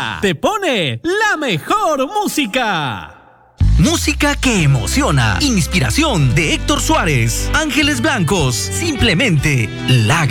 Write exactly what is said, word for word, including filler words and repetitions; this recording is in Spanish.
Laga te pone la mejor música. Música que emociona. Inspiración de Héctor Suárez. Ángeles Blancos. Simplemente Laga.